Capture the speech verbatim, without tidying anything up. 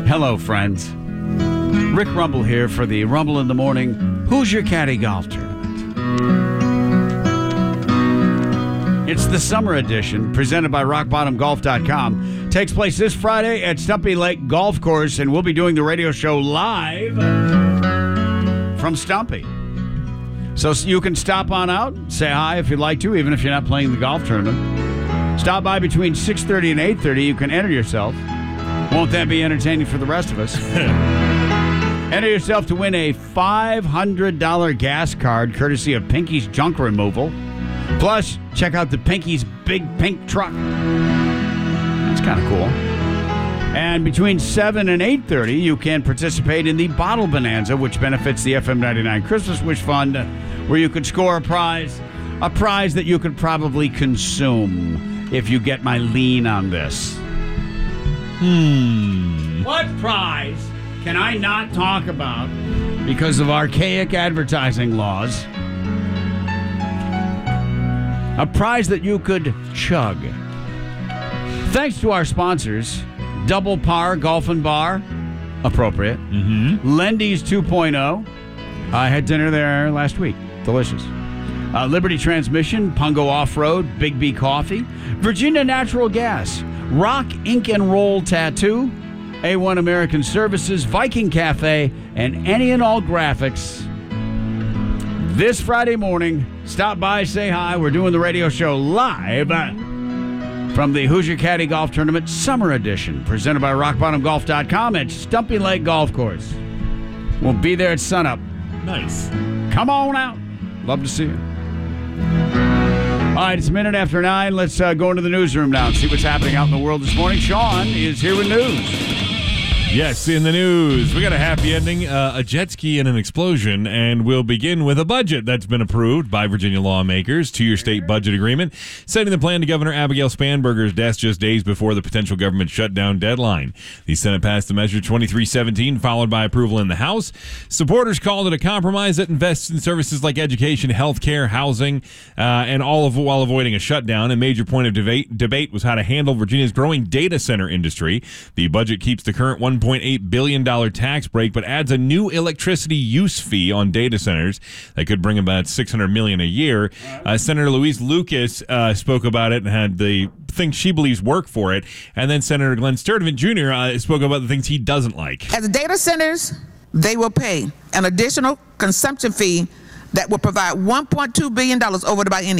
Hello, friends. Rick Rumble here for the Rumble in the Morning Who's Your Caddy Golf Tournament. It's the summer edition presented by rock bottom golf dot com. Takes place this Friday at Stumpy Lake Golf Course, and we'll be doing the radio show live from Stumpy. So you can stop on out, say hi if you'd like to, even if you're not playing the golf tournament. Stop by between six thirty and eight thirty. You can enter yourself. Won't that be entertaining for the rest of us? Enter yourself to win a five hundred dollars gas card courtesy of Pinky's Junk Removal. Plus, check out the Pinky's Big Pink Truck. That's kind of cool. And between seven and eight thirty, you can participate in the Bottle Bonanza, which benefits the F M ninety-nine Christmas Wish Fund, where you could score a prize, a prize that you could probably consume if you get my lean on this. Hmm. What prize can I not talk about because of archaic advertising laws? A prize that you could chug. Thanks to our sponsors, Double Par Golf and Bar, appropriate. Mm-hmm. Lendy's two point oh. I had dinner there last week. Delicious. Uh, Liberty Transmission, Pungo Off-Road, Big B Coffee, Virginia Natural Gas, Rock Ink and Roll Tattoo, A one American Services, Viking Cafe, and any and all graphics. This Friday morning, stop by, say hi. We're doing the radio show live from the Who's Your Caddy Golf Tournament Summer Edition, presented by rock bottom golf dot com at Stumpy Lake Golf Course. We'll be there at sunup. Nice. Come on out. Love to see you. All right, it's a minute after nine. Let's uh, go into the newsroom now and see what's happening out in the world this morning. Sean is here with news. Yes, in the news, we got a happy ending, uh, a jet ski and an explosion, and we'll begin with a budget that's been approved by Virginia lawmakers, two-year state budget agreement, sending the plan to Governor Abigail Spanberger's desk just days before the potential government shutdown deadline. The Senate passed the measure twenty-three seventeen, followed by approval in the House. Supporters called it a compromise that invests in services like education, health care, housing, uh, and all of while avoiding a shutdown. A major point of debate, debate was how to handle Virginia's growing data center industry. The budget keeps the current one point eight billion dollars tax break, but adds a new electricity use fee on data centers that could bring about six hundred million dollars a year. Uh, Senator Louise Lucas uh, spoke about it and had the things she believes work for it. And then Senator Glenn Sturdivant Junior Uh, spoke about the things he doesn't like. As data centers, they will pay an additional consumption fee that will provide one point two billion dollars over the biennium.